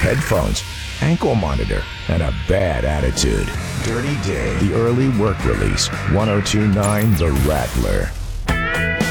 headphones, ankle monitor, and a bad attitude. Dirty Dave, the early work release, 1029 The Rattler.